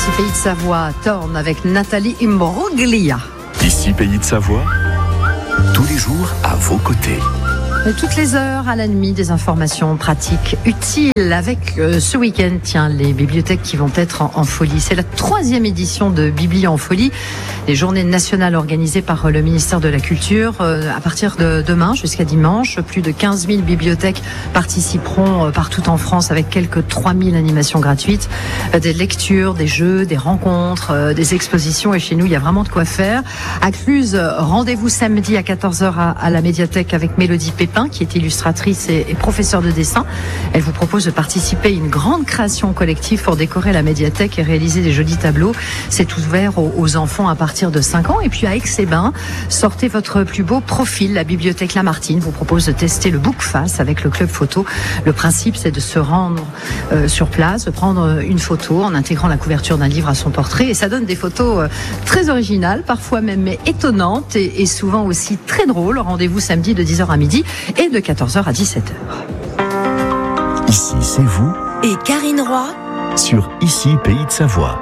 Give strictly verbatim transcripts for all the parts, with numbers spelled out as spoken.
Ici Pays de Savoie, Thorn avec Nathalie Imbroglia. Ici Pays de Savoie, tous les jours à vos côtés. Toutes les heures à la nuit, des informations pratiques utiles avec euh, ce week-end, tiens, les bibliothèques qui vont être en, en folie. C'est la troisième édition de Bibli en folie, les journées nationales organisées par le ministère de la Culture. Euh, à partir de demain jusqu'à dimanche, plus de quinze mille bibliothèques participeront euh, partout en France avec quelques trois mille animations gratuites, euh, des lectures, des jeux, des rencontres, euh, des expositions. Et chez nous, il y a vraiment de quoi faire. À Cluse, rendez-vous samedi à quatorze heures à, à la médiathèque avec Mélodie Pépin, qui est illustratrice et, et professeure de dessin. Elle vous propose de participer à une grande création collective pour décorer la médiathèque et réaliser des jolis tableaux. C'est ouvert aux, aux enfants à partir de cinq ans. Et puis à Aix-les-Bains, sortez votre plus beau profil. La bibliothèque Lamartine vous propose de tester le Bookface avec le club photo. Le principe, c'est de se rendre euh, sur place, de prendre une photo en intégrant la couverture d'un livre à son portrait. Et ça donne des photos euh, très originales, parfois même mais étonnantes et, et souvent aussi très drôles. Rendez-vous samedi de dix heures à midi et de quatorze heures à dix-sept heures. Ici, c'est vous et Karine Roy sur Ici Pays de Savoie.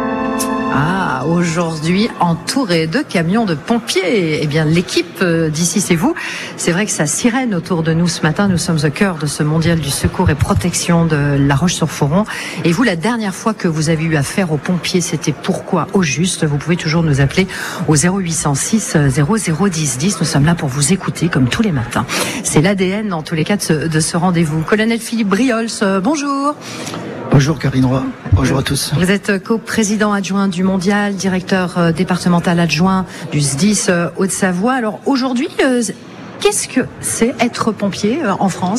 Ah, aujourd'hui, entouré de camions de pompiers. Eh bien, l'équipe d'Ici, c'est vous. C'est vrai que ça sirène autour de nous ce matin. Nous sommes au cœur de ce mondial du secours et protection de La Roche-sur-Foron. Et vous, la dernière fois que vous avez eu affaire aux pompiers, c'était pourquoi au juste? Vous pouvez toujours nous appeler au zéro huit cent six zéro zéro dix dix. Nous sommes là pour vous écouter comme tous les matins. C'est l'A D N, en tous les cas, de ce, de ce rendez-vous. Colonel Philippe Briols, bonjour. Bonjour Karine Roy, bonjour à tous. Vous êtes co-président adjoint du Mondial, directeur euh, départemental adjoint du S D I S euh, Haute-Savoie. Alors aujourd'hui, euh, qu'est-ce que c'est être pompier euh, en France ?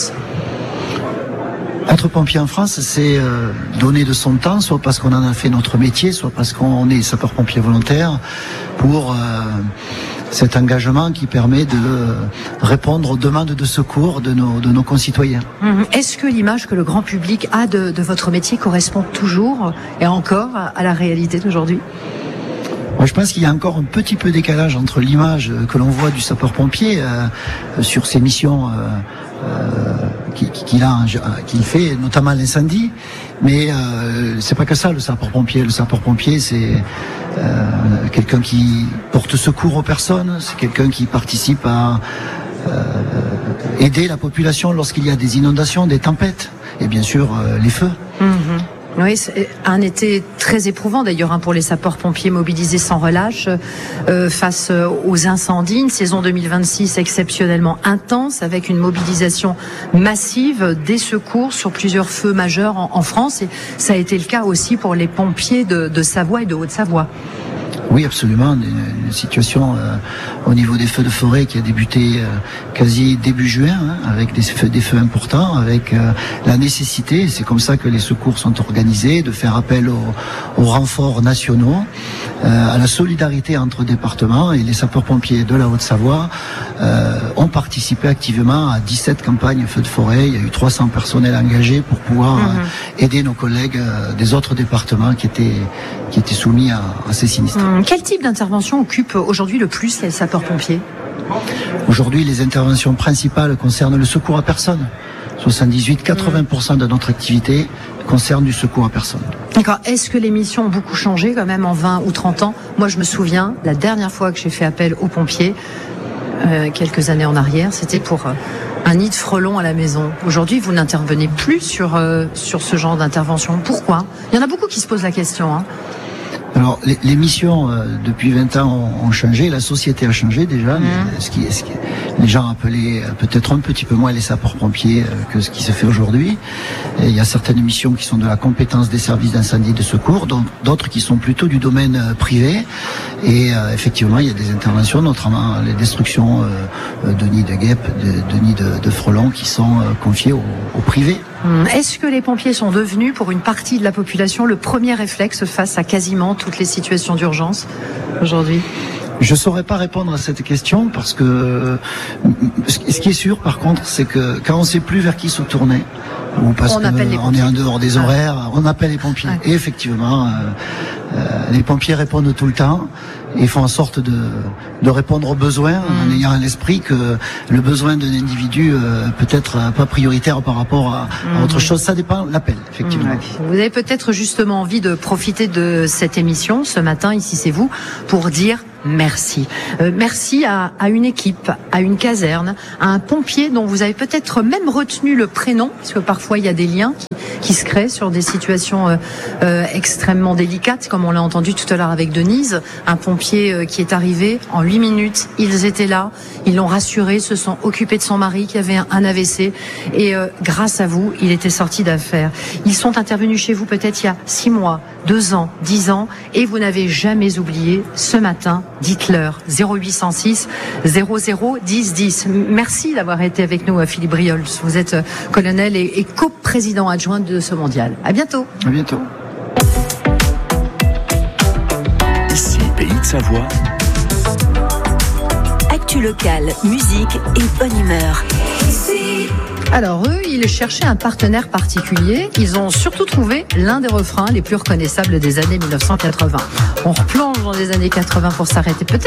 Être pompier en France, c'est euh, donner de son temps, soit parce qu'on en a fait notre métier, soit parce qu'on est sapeur-pompier volontaire, pour... Euh, cet engagement qui permet de répondre aux demandes de secours de nos, de nos concitoyens. Mmh. Est-ce que l'image que le grand public a de, de votre métier correspond toujours et encore à, à la réalité d'aujourd'hui ? Moi, je pense qu'il y a encore un petit peu décalage entre l'image que l'on voit du sapeur-pompier euh, sur ses missions euh, euh, qu'il, qu'il, a, qu'il fait, notamment l'incendie. Mais euh, c'est pas que ça, le sapeur-pompier. Le sapeur-pompier, c'est euh, quelqu'un qui porte secours aux personnes, c'est quelqu'un qui participe à euh, aider la population lorsqu'il y a des inondations, des tempêtes, et bien sûr euh, les feux. Mmh. Oui, c'est un été très éprouvant d'ailleurs hein, pour les sapeurs-pompiers mobilisés sans relâche euh, face aux incendies. Une saison deux mille vingt-six exceptionnellement intense avec une mobilisation massive des secours sur plusieurs feux majeurs en, en France. Et ça a été le cas aussi pour les pompiers de, de Savoie et de Haute-Savoie. Oui, absolument. Une situation euh, au niveau des feux de forêt qui a débuté euh, quasi début juin, hein, avec des feux, des feux importants, avec euh, la nécessité, c'est comme ça que les secours sont organisés, de faire appel aux, aux renforts nationaux, euh, à la solidarité entre départements, et les sapeurs-pompiers de la Haute-Savoie euh, ont participé activement à dix-sept campagnes feux de forêt. Il y a eu trois cents personnels engagés pour pouvoir mmh. euh, aider nos collègues euh, des autres départements qui étaient, qui étaient soumis à, à ces sinistres. Mmh. Quel type d'intervention occupe aujourd'hui le plus les sapeurs-pompiers ? Aujourd'hui, les interventions principales concernent le secours à personne. soixante-dix-huit à quatre-vingts pour cent de notre activité concerne du secours à personne. D'accord. Est-ce que les missions ont beaucoup changé quand même en vingt ou trente ans ? Moi, je me souviens, la dernière fois que j'ai fait appel aux pompiers, euh, quelques années en arrière, c'était pour... Euh, un nid de frelons à la maison. Aujourd'hui, vous n'intervenez plus sur, euh, sur ce genre d'intervention. Pourquoi ? Il y en a beaucoup qui se posent la question. Hein. Alors, les, les missions, euh, depuis vingt ans, ont, ont changé. La société a changé déjà. Mmh. Ce qui, ce qui, les gens appelaient euh, peut-être un petit peu moins les sapeurs-pompiers euh, que ce qui se fait aujourd'hui. Et il y a certaines missions qui sont de la compétence des services d'incendie et de secours, donc d'autres qui sont plutôt du domaine euh, privé. Et euh, effectivement, il y a des interventions, notamment les destructions euh, de nids de guêpes, de, de nids de, de frelons, qui sont euh, confiées au, au privé. Est-ce que les pompiers sont devenus, pour une partie de la population, le premier réflexe face à quasiment toutes les situations d'urgence aujourd'hui ? Je ne saurais pas répondre à cette question parce que ce qui est sûr, par contre, c'est que quand on ne sait plus vers qui se tourner, ou parce qu'on est en dehors des horaires, on appelle les pompiers. Ouais. Et effectivement, euh, euh, les pompiers répondent tout le temps et font en sorte de, de répondre aux besoins mmh. en ayant à l'esprit que le besoin d'un individu euh, peut être pas prioritaire par rapport à, mmh. à autre chose. Ça dépend de l'appel, effectivement. Mmh. Vous avez peut-être justement envie de profiter de cette émission ce matin, ici c'est vous, pour dire merci. Euh, merci à, à une équipe, à une caserne, à un pompier dont vous avez peut-être même retenu le prénom, parce que parfois il y a des liens qui, qui se créent sur des situations euh, euh, extrêmement délicates, comme on l'a entendu tout à l'heure avec Denise. Un pompier euh, qui est arrivé en huit minutes, ils étaient là, ils l'ont rassuré, se sont occupés de son mari qui avait un, un A V C, et euh, grâce à vous, il était sorti d'affaire. Ils sont intervenus chez vous peut-être il y a six mois, deux ans, dix ans, et vous n'avez jamais oublié ce matin. Dites-leur zéro huit cent six zéro zéro dix dix. Merci d'avoir été avec nous, Philippe Briols. Vous êtes colonel et, et co-président adjoint de ce mondial. À bientôt. À bientôt. Ici, Pays de Savoie. Actu locale, musique et bonne humeur. Alors eux, ils cherchaient un partenaire particulier. Ils ont surtout trouvé l'un des refrains les plus reconnaissables des années mille neuf cent quatre-vingts. On replonge dans les années quatre-vingts pour s'arrêter peut-être